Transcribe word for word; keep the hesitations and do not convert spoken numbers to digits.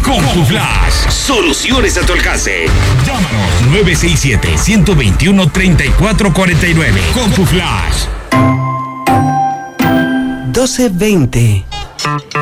CompuFlash. Soluciones a tu alcance. Llámanos nueve seis siete, uno dos uno, tres cuatro cuatro nueve. CompuFlash. doce veinte.